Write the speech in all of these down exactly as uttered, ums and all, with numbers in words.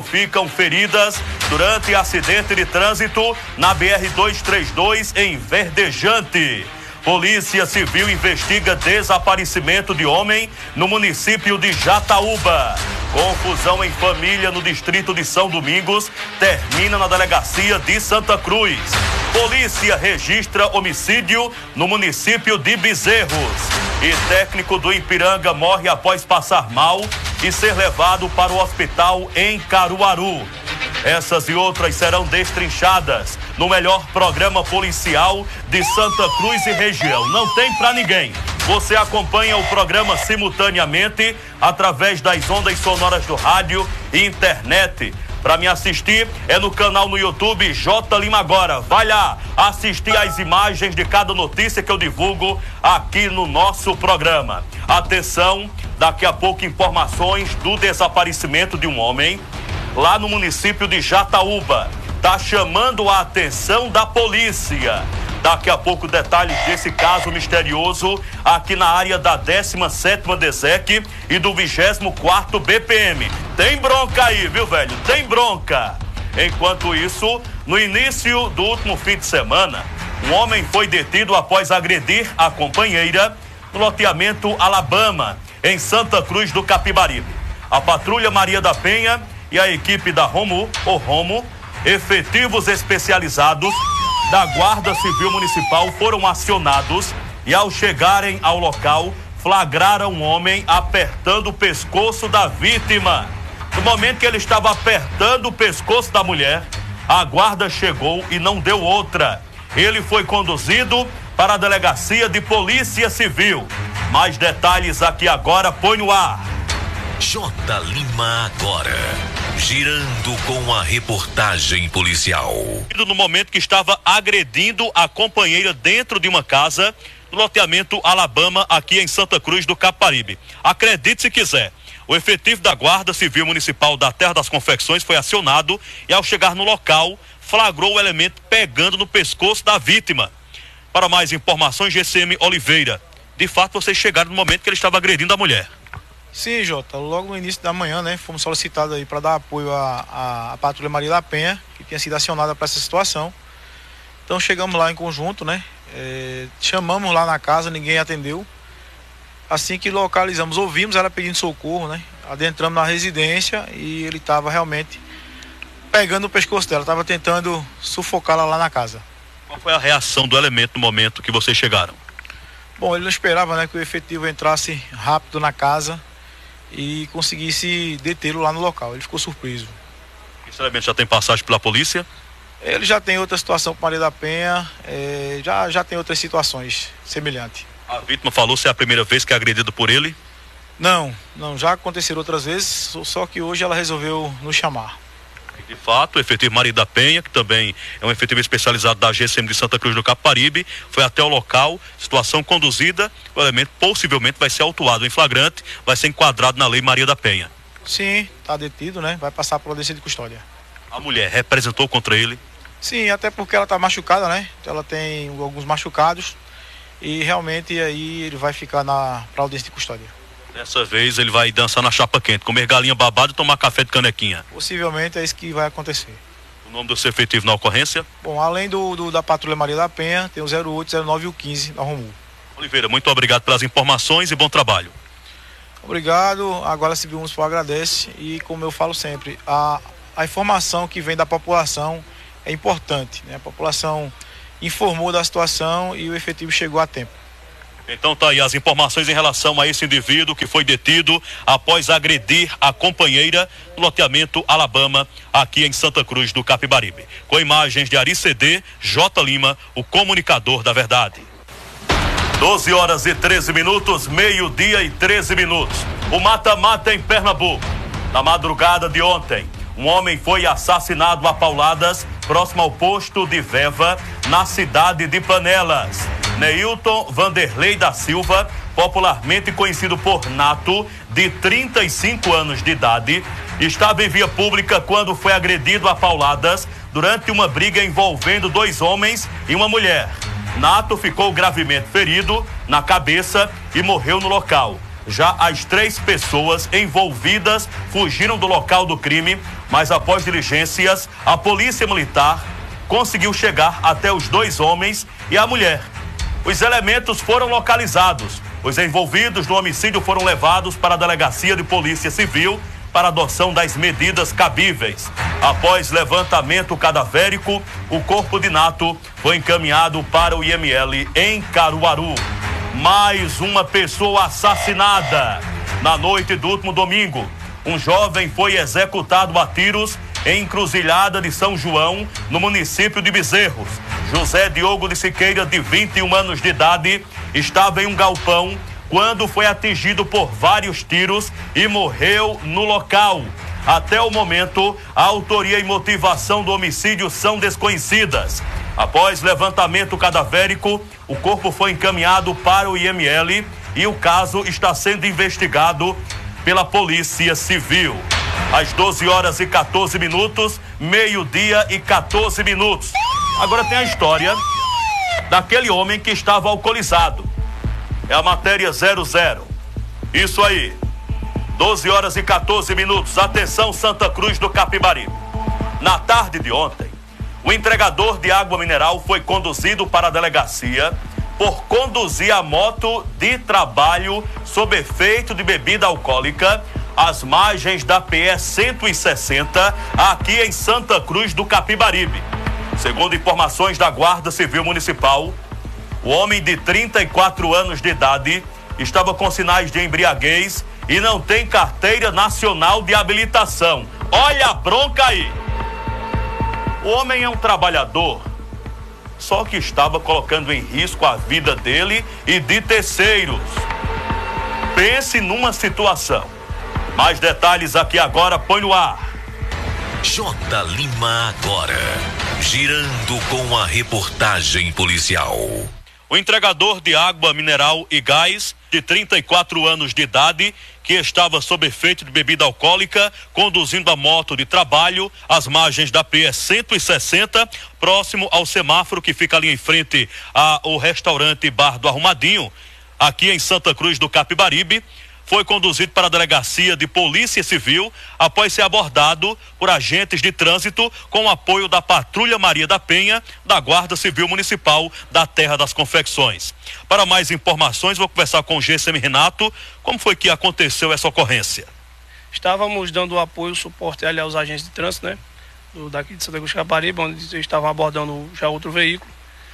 ficam feridas durante acidente de trânsito na B R duzentos e trinta e dois em Verdejante. Polícia Civil investiga desaparecimento de homem no município de Jataúba. Confusão em família no distrito de São Domingos termina na delegacia de Santa Cruz. Polícia registra homicídio no município de Bezerros. E técnico do Ipiranga morre após passar mal e ser levado para o hospital em Caruaru. Essas e outras serão destrinchadas no melhor programa policial de Santa Cruz e região. Não tem pra ninguém. Você acompanha o programa simultaneamente através das ondas sonoras do rádio e internet. Para me assistir é no canal no YouTube J Lima Agora. Vai lá assistir as imagens de cada notícia que eu divulgo aqui no nosso programa. Atenção, daqui a pouco informações do desaparecimento de um homem lá no município de Jataúba. Tá chamando a atenção da polícia. Daqui a pouco detalhes desse caso misterioso aqui na área da décima sétima DESEC e do vigésimo quarto B P M. Tem bronca aí, viu, velho? Tem bronca. Enquanto isso, no início do último fim de semana, um homem foi detido após agredir a companheira no loteamento Alabama, em Santa Cruz do Capibaribe. A patrulha Maria da Penha e a equipe da Romo, ou Romo, efetivos especializados da Guarda Civil Municipal foram acionados e, ao chegarem ao local, flagraram um homem apertando o pescoço da vítima. No momento que ele estava apertando o pescoço da mulher, a guarda chegou e não deu outra. Ele foi conduzido para a delegacia de Polícia Civil. Mais detalhes aqui agora, põe no ar. J Lima Agora, girando com a reportagem policial. No momento que estava agredindo a companheira dentro de uma casa no loteamento Alabama, aqui em Santa Cruz do Capibaribe. Acredite se quiser, o efetivo da Guarda Civil Municipal da Terra das Confecções foi acionado e, ao chegar no local, flagrou o elemento pegando no pescoço da vítima. Para mais informações, G C M Oliveira, de fato vocês chegaram no momento que ele estava agredindo a mulher. Sim, Jota, logo no início da manhã, né, fomos solicitados aí para dar apoio à, à, à patrulha Maria da Penha, que tinha sido acionada para essa situação. Então chegamos lá em conjunto, né, é, chamamos lá na casa, ninguém atendeu. Assim que localizamos, ouvimos ela pedindo socorro, né, adentramos na residência e ele estava realmente pegando o pescoço dela, estava tentando sufocá-la lá na casa. Qual foi a reação do elemento no momento que vocês chegaram? Bom, ele não esperava, né, que o efetivo entrasse rápido na casa e conseguisse detê-lo lá no local. Ele ficou surpreso. Esse elemento já tem passagem pela polícia? Ele já tem outra situação com Maria da Penha, é, já, já tem outras situações semelhantes. A vítima falou se é a primeira vez que é agredida por ele? Não, não, já aconteceram outras vezes, só que hoje ela resolveu nos chamar. De fato, o efetivo Maria da Penha, que também é um efetivo especializado da G C M de Santa Cruz do Capibaribe, foi até o local, situação conduzida, o elemento possivelmente vai ser autuado em flagrante, vai ser enquadrado na Lei Maria da Penha. Sim, está detido, né? Vai passar por audiência de custódia. A mulher representou contra ele? Sim, até porque ela está machucada, né? Ela tem alguns machucados e realmente aí ele vai ficar na para audiência de custódia. Dessa vez ele vai dançar na chapa quente, comer galinha babada e tomar café de canequinha. Possivelmente é isso que vai acontecer. O nome do seu efetivo na ocorrência? Bom, além do, do da Patrulha Maria da Penha, tem o zero oito, zero nove e o quinze da Romu. Oliveira, muito obrigado pelas informações e bom trabalho. Obrigado, a Guarda Civil Municipal agradece e, como eu falo sempre, a, a informação que vem da população é importante, né? A população informou da situação e o efetivo chegou a tempo. Então tá aí as informações em relação a esse indivíduo que foi detido após agredir a companheira no loteamento Alabama, aqui em Santa Cruz do Capibaribe. Com imagens de Ari C D, J Lima, o comunicador da verdade. doze horas e treze minutos, meio-dia e treze minutos. O mata-mata em Pernambuco. Na madrugada de ontem, um homem foi assassinado a pauladas próximo ao posto de Veva, na cidade de Panelas. Neilton Vanderlei da Silva, popularmente conhecido por Nato, de trinta e cinco anos de idade, estava em via pública quando foi agredido a pauladas durante uma briga envolvendo dois homens e uma mulher. Nato ficou gravemente ferido na cabeça e morreu no local. Já as três pessoas envolvidas fugiram do local do crime, mas após diligências, a polícia militar conseguiu chegar até os dois homens e a mulher. Os elementos foram localizados. Os envolvidos no homicídio foram levados para a Delegacia de Polícia Civil para adoção das medidas cabíveis. Após levantamento cadavérico, o corpo de Nato foi encaminhado para o I M L em Caruaru. Mais uma pessoa assassinada. Na noite do último domingo, um jovem foi executado a tiros em Encruzilhada de São João, no município de Bezerros. José Diogo de Siqueira, de vinte e um anos de idade, estava em um galpão quando foi atingido por vários tiros e morreu no local. Até o momento, a autoria e motivação do homicídio são desconhecidas. Após levantamento cadavérico, o corpo foi encaminhado para o I M L e o caso está sendo investigado pela Polícia Civil. Às doze horas e quatorze minutos, meio-dia e quatorze minutos. Agora tem a história daquele homem que estava alcoolizado. É a matéria zero zero. Isso aí. doze horas e quatorze minutos. Atenção, Santa Cruz do Capibaribe. Na tarde de ontem, o entregador de água mineral foi conduzido para a delegacia por conduzir a moto de trabalho sob efeito de bebida alcoólica às margens da P E cento e sessenta, aqui em Santa Cruz do Capibaribe. Segundo informações da Guarda Civil Municipal, o homem de trinta e quatro anos de idade estava com sinais de embriaguez e não tem carteira nacional de habilitação. Olha a bronca aí! O homem é um trabalhador, só que estava colocando em risco a vida dele e de terceiros. Pense numa situação. Mais detalhes aqui agora, põe no ar. J. Lima agora, girando com a reportagem policial. O entregador de água mineral e gás, de trinta e quatro anos de idade, que estava sob efeito de bebida alcoólica, conduzindo a moto de trabalho às margens da P E cento e sessenta, próximo ao semáforo que fica ali em frente ao restaurante Bar do Arrumadinho, aqui em Santa Cruz do Capibaribe, foi conduzido para a Delegacia de Polícia Civil após ser abordado por agentes de trânsito com apoio da Patrulha Maria da Penha, da Guarda Civil Municipal da Terra das Confecções. Para mais informações, vou conversar com o G C M Renato. Como foi que aconteceu essa ocorrência? Estávamos dando apoio, suporte ali aos agentes de trânsito, né? Do, daqui de Santa Cruz do Capibaribe, onde estavam abordando já outro veículo.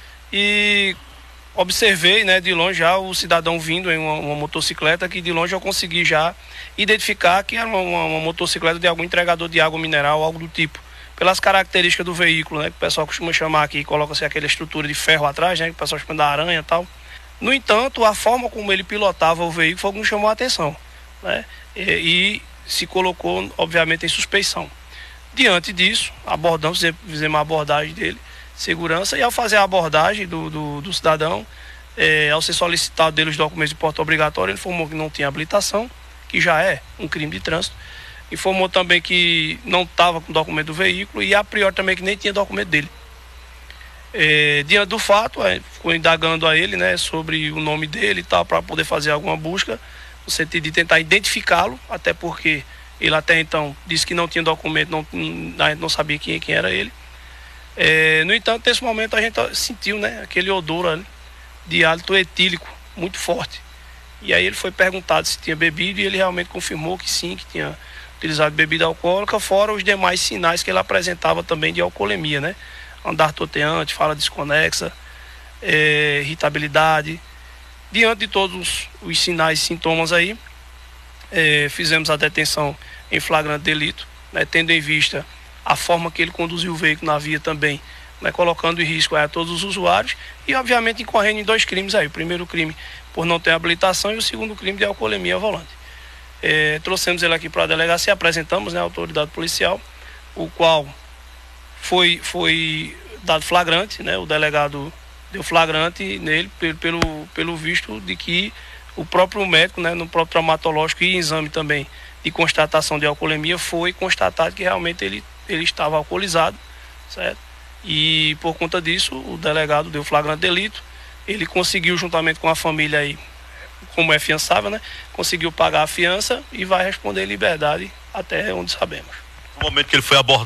E observei, né, de longe já o cidadão vindo em uma, uma motocicleta, que de longe eu consegui já identificar que era uma, uma, uma motocicleta de algum entregador de água mineral, algo do tipo, pelas características do veículo, né, que o pessoal costuma chamar aqui, coloca-se aquela estrutura de ferro atrás, né, que o pessoal chama da aranha e tal. No entanto, a forma como ele pilotava o veículo foi o que me chamou a atenção, né, e, e se colocou, obviamente, em suspeição. Diante disso, abordamos, fizemos a abordagem dele, segurança, e ao fazer a abordagem do, do, do cidadão, é, ao ser solicitado dele os documentos de porte obrigatório, ele informou que não tinha habilitação, que já é um crime de trânsito, informou também que não estava com o documento do veículo e a priori também que nem tinha documento dele. É, diante do fato, é, ficou indagando a ele, né, sobre o nome dele e tal, para poder fazer alguma busca, no sentido de tentar identificá-lo, até porque ele até então disse que não tinha documento, não, não, não sabia quem, quem era ele. É, no entanto, nesse momento a gente sentiu, né, aquele odor ali, de hálito etílico muito forte. E aí ele foi perguntado se tinha bebido e ele realmente confirmou que sim, que tinha utilizado bebida alcoólica, fora os demais sinais que ele apresentava também de alcoolemia, né? Andar toteante, fala desconexa, é, irritabilidade. Diante de todos os sinais e sintomas aí, é, fizemos a detenção em flagrante delito, né, tendo em vista a forma que ele conduziu o veículo na via também, né, colocando em risco aí a todos os usuários e obviamente incorrendo em dois crimes aí. O primeiro crime por não ter habilitação e o segundo crime de alcoolemia ao volante. É, trouxemos ele aqui para a delegacia, apresentamos, né, a autoridade policial, o qual foi, foi dado flagrante, né, o delegado deu flagrante nele pelo, pelo, pelo visto de que o próprio médico, né, no próprio traumatológico e exame também de constatação de alcoolemia foi constatado que realmente ele, ele estava alcoolizado, certo? E por conta disso o delegado deu flagrante delito, ele conseguiu juntamente com a família aí, como é fiançável, né, conseguiu pagar a fiança e vai responder em liberdade até onde sabemos. No momento que ele foi abordado